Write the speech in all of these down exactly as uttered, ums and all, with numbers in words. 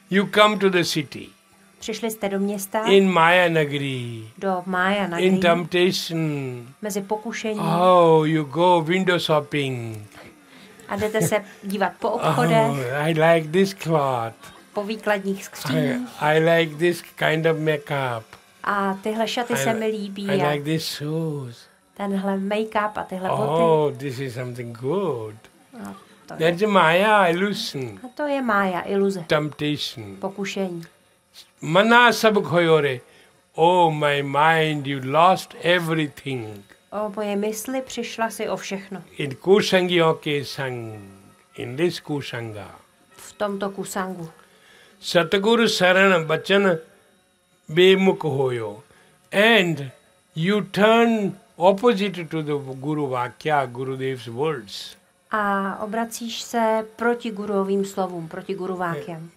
You come to the city. Přišli jste do města, In Maya Nagari. do Mája In Nagari, temptation. mezi pokušením Oh, you go window shopping. a jdete se dívat po obchodech, Oh, I like this cloth. po výkladních I, skříních I like this kind of makeup. a tyhle šaty I, se mi líbí I a like these shoes. tenhle make-up a tyhle boty. Oh, this is something good. A to, je, That's a Maya illusion. a to je Mája, iluze, Temptation. pokušení. Mana sab khoyore. Oh, my mind, you lost everything. O moje mysli přišla si o všechno. In kusangyo ke sang. In this kusanga. V tomto kusangu. Satguru Saran Bachan Bemukh hoyo. And you turn opposite to the Guru Vakya, Gurudev's words. A obracíš se proti guruovým slovům, proti Guru Vákyam.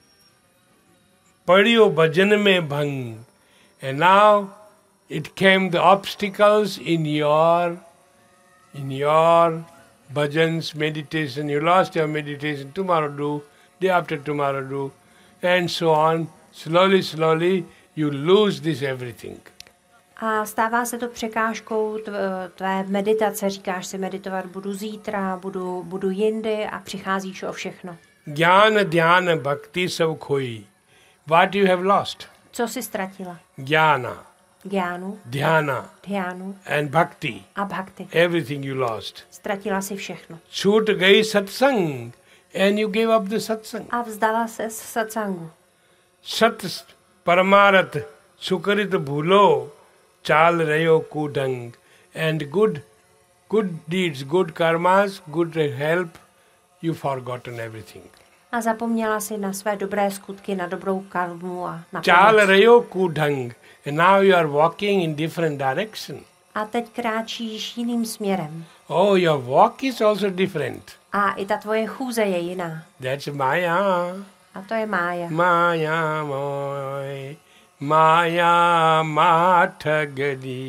Padiyo bhajan mein bhang. And now it came the obstacles in your in your bhajans, meditation. You lost your meditation, tomorrow do, day after tomorrow do, and so on. Slowly, slowly you lose this everything. A stává se to překážkou tv- tvé meditace. Říkáš si, meditovat budu zítra, budu, budu jindy a přicházíš o všechno. Jnana, dhyana, bhakti sab khoi. What you have lost? Co jsi ztratila? Jnana, Gyánu, dhyana, dhyánu and bhakti. a bhakti. Everything you lost. Ztratila si všechno. Chut gayi satsang, and you gave up the satsang. A vzdala se z satsangu. Sat paramarat sukarit bhulo chal rayo kudang. And good good deeds, good karmas, good help, you forgotten everything. A zapomněla si na své dobré skutky, na dobrou karmu a na Chal pomoc. rayo kudang. And now you are walking in different direction. A teď kráčíš jiným směrem. Oh, your walk is also different. A i ta tvoje chůze je jiná. That's Maya. A to je Mája. Maya moy. Maya matagadi.